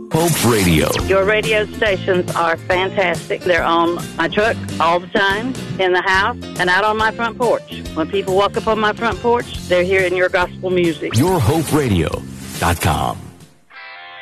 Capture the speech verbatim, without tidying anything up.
Hope Radio. Your radio stations are fantastic. They're on my truck all the time, in the house, and out on my front porch. When people walk up on my front porch, they're hearing your gospel music. your hope radio dot com.